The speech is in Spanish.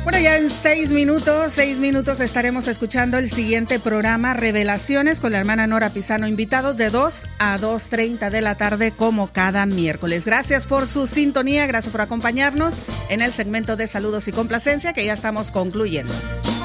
Bueno, ya en 6 minutos estaremos escuchando el siguiente programa, Revelaciones, con la hermana Nora Pizano, invitados de 2 a 2:30 de la tarde, como cada miércoles. Gracias por su sintonía, gracias por acompañarnos en el segmento de saludos y complacencia, que ya estamos concluyendo.